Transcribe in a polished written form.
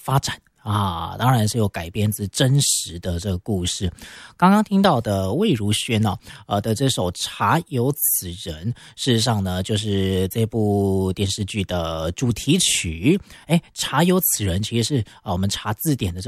发展啊，当然是有改编自真实的这个故事。刚刚听到的魏如萱的这首《茶有此人》，事实上呢，就是这部电视剧的主题曲。茶有此人其实是我们查字典的